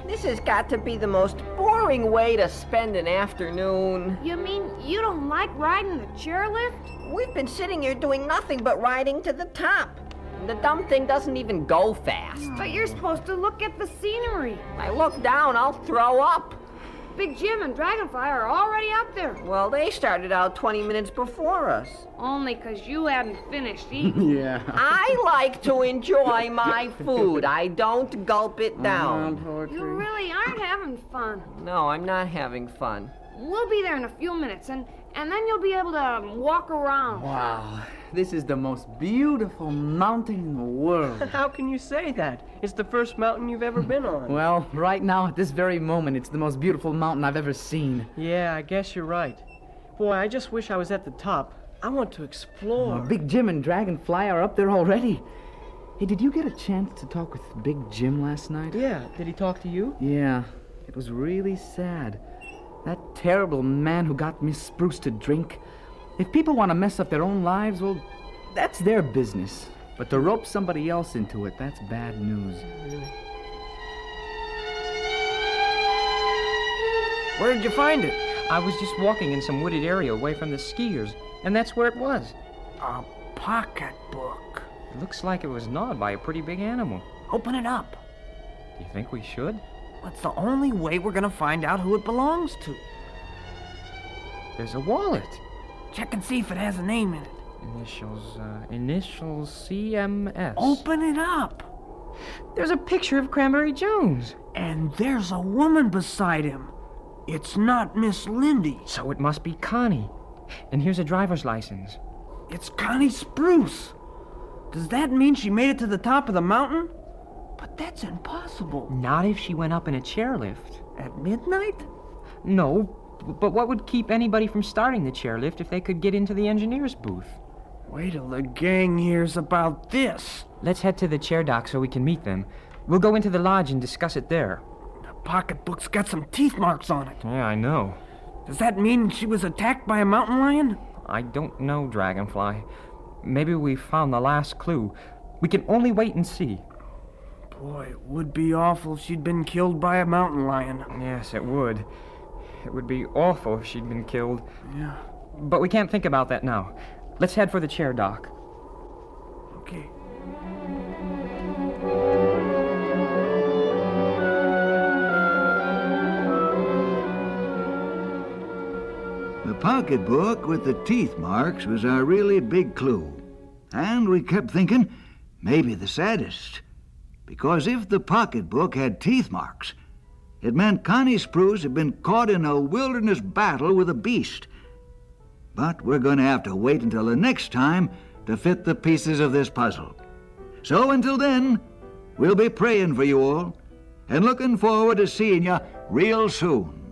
This has got to be the most boring way to spend an afternoon. You mean you don't like riding the chairlift? We've been sitting here doing nothing but riding to the top. The dumb thing doesn't even go fast. But you're supposed to look at the scenery. I look down, I'll throw up. Big Jim and Dragonfly are already up there. Well, they started out 20 minutes before us. Only 'cause you hadn't finished eating. Yeah. I like to enjoy my food. I don't gulp it down. Poetry. You really aren't having fun. No, I'm not having fun. We'll be there in a few minutes, and then you'll be able to walk around. Wow, this is the most beautiful mountain in the world. How can you say that? It's the first mountain you've ever been on. Well, right now, at this very moment, it's the most beautiful mountain I've ever seen. Yeah, I guess you're right. Boy, I just wish I was at the top. I want to explore. Big Jim and Dragonfly are up there already. Hey, did you get a chance to talk with Big Jim last night? Yeah, did he talk to you? Yeah, it was really sad. That terrible man who got Miss Spruce to drink. If people want to mess up their own lives, well, that's their business. But to rope somebody else into it, that's bad news. Where did you find it? I was just walking in some wooded area away from the skiers, and that's where it was. A pocketbook. It looks like it was gnawed by a pretty big animal. Open it up. Do you think we should? It's the only way we're gonna find out who it belongs to. There's a wallet. Check and see if it has a name in it. Initials CMS. Open it up. There's a picture of Cranberry Jones. And there's a woman beside him. It's not Miss Lindy. So it must be Connie. And here's a driver's license. It's Connie Spruce. Does that mean she made it to the top of the mountain? But that's impossible. Not if she went up in a chairlift. At midnight? No, but what would keep anybody from starting the chairlift if they could get into the engineer's booth? Wait till the gang hears about this. Let's head to the chair dock so we can meet them. We'll go into the lodge and discuss it there. The pocketbook's got some teeth marks on it. Yeah, I know. Does that mean she was attacked by a mountain lion? I don't know, Dragonfly. Maybe we found the last clue. We can only wait and see. Boy, it would be awful if she'd been killed by a mountain lion. Yes, it would. It would be awful if she'd been killed. Yeah. But we can't think about that now. Let's head for the chair dock. Okay. The pocketbook with the teeth marks was our really big clue. And we kept thinking, maybe the saddest. Because if the pocketbook had teeth marks, it meant Connie Spruce had been caught in a wilderness battle with a beast. But we're going to have to wait until the next time to fit the pieces of this puzzle. So until then, we'll be praying for you all and looking forward to seeing you real soon.